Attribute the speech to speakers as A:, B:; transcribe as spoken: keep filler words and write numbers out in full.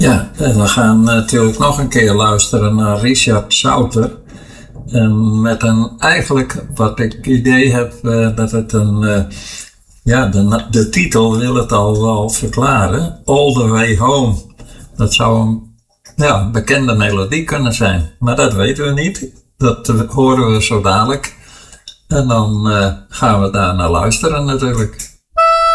A: Ja, en we gaan natuurlijk nog een keer luisteren naar Richard Sauter. En met een, eigenlijk wat ik idee heb, uh, dat het een, uh, ja, de, de titel wil het al wel verklaren. All the Way Home. Dat zou een ja, bekende melodie kunnen zijn, maar dat weten we niet. Dat uh, horen we zo dadelijk. En dan uh, gaan we daar naar luisteren natuurlijk.